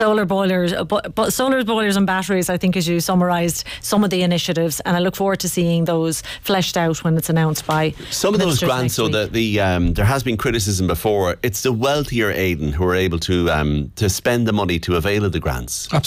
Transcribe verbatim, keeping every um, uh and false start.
Solar boilers, uh, but, but solar boilers and batteries, I think, as you summarised some of the initiatives, and I look forward to seeing those fleshed out when it's announced by some of those grants. So that the um, there has been criticism before. It's the wealthier, Aidan, who are able to um, to spend the money to avail of the grants.